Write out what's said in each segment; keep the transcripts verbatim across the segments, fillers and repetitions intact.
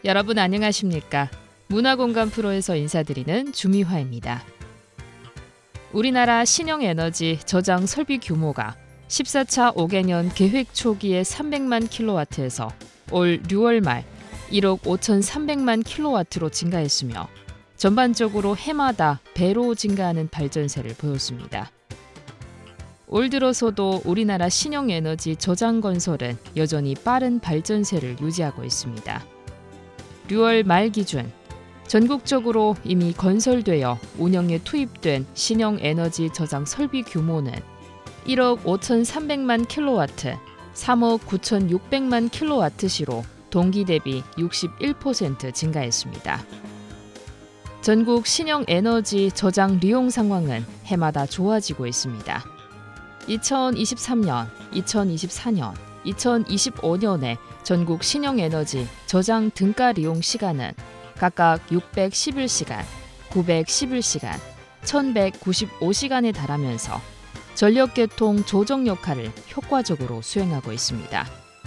여러분 안녕하십니까? 문화공간 프로에서 인사드리는 주미화입니다. 우리나라 신형에너지 저장 설비 규모가 십사 차 오 개년 계획 초기의 삼백만 킬로와트에서 올 유월 말 일억 오천삼백만 킬로와트로 증가했으며 전반적으로 해마다 배로 증가하는 발전세를 보였습니다. 올 들어서도 우리나라 신형에너지 저장 건설은 여전히 빠른 발전세를 유지하고 있습니다. 유월 말 기준 전국적으로 이미 건설되어 운영에 투입된 신형에너지 저장 설비 규모는 일억 오천삼백만 킬로와트, 삼억 구천육백만 킬로와트시로 동기 대비 육십일 퍼센트 증가했습니다. 전국 신형에너지 저장 리용 상황은 해마다 좋아지고 있습니다. 이천이십삼 년, 이천이십사 년, 이천이십오 년에 전국 신형에너지 저장 등가 리용 시간은 각각 육백십일 시간, 구백십일 시간, 천백구십오 시간에 달하면서 전력계통 조정 역할을 효과적으로 수행하고 있습니다.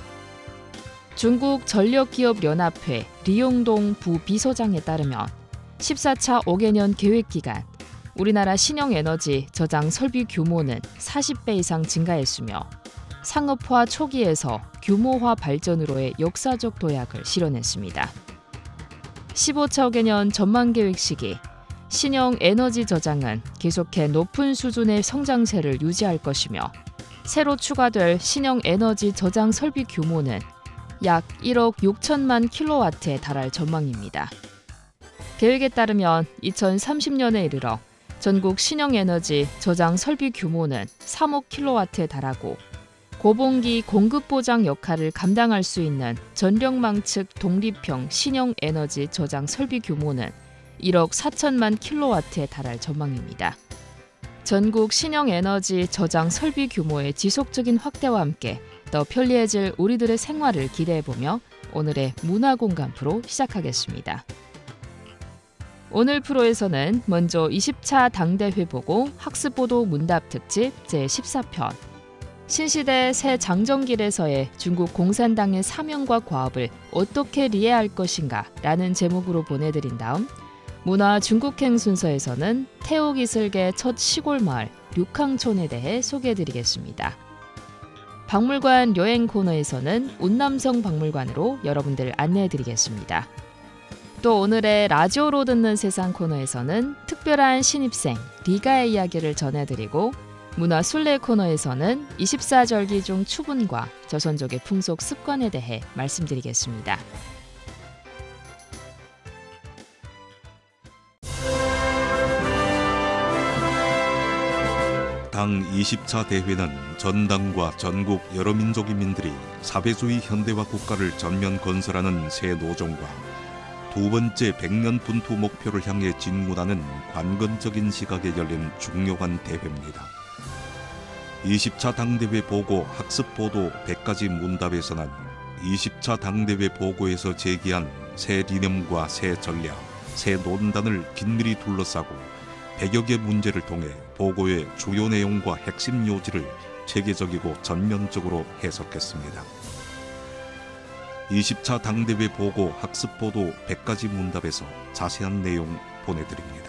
중국 전력기업연합회 리용동 부비서장에 따르면 십사 차 오 개년 계획기간 우리나라 신형에너지 저장 설비 규모는 사십 배 이상 증가했으며 상업화 초기에서 규모화 발전으로의 역사적 도약을 실현했습니다. 십오 차 오 개년 전망계획 시기 신형 에너지 저장은 계속해 높은 수준의 성장세를 유지할 것이며 새로 추가될 신형 에너지 저장 설비 규모는 약 일억 육천만 킬로와트에 달할 전망입니다. 계획에 따르면 이천삼십 년에 이르러 전국 신형에너지 저장 설비 규모는 삼억 킬로와트에 달하고 고봉기 공급 보장 역할을 감당할 수 있는 전력망측 독립형 신형에너지 저장 설비 규모는 일억 사천만 킬로와트에 달할 전망입니다. 전국 신형에너지 저장 설비 규모의 지속적인 확대와 함께 더 편리해질 우리들의 생활을 기대해보며 오늘의 문화공간 프로 시작하겠습니다. 오늘 프로에서는 먼저 이십 차 당대회 보고 학습보도 문답 특집 제십사 편 신시대 새 장정길에서의 중국 공산당의 사명과 과업을 어떻게 이해할 것인가 라는 제목으로 보내드린 다음 문화 중국행 순서에서는 태옥 이슬계 첫 시골 마을 륙항촌에 대해 소개해드리겠습니다. 박물관 여행 코너에서는 운남성 박물관으로 여러분들 안내해드리겠습니다. 또 오늘의 라디오로 듣는 세상 코너에서는 특별한 신입생 리가의 이야기를 전해드리고 문화 순례 코너에서는 이십사 절기 중 추분과 조선족의 풍속 습관에 대해 말씀드리겠습니다. 당 이십 차 대회는 전당과 전국 여러 민족인민들이 사회주의 현대화 국가를 전면 건설하는 새 노정과 두 번째 백 년 분투 목표를 향해 진군하는 관건적인 시각에 열린 중요한 대회입니다. 이십 차 당대회 보고 학습보도 백 가지 문답에서는 이십 차 당대회 보고에서 제기한 새 리념과 새 전략, 새 논단을 긴밀히 둘러싸고 백여 개 문제를 통해 보고의 주요 내용과 핵심 요지를 체계적이고 전면적으로 해석했습니다. 이십 차 당대회 보고 학습보도 백 가지 문답에서 자세한 내용 보내드립니다.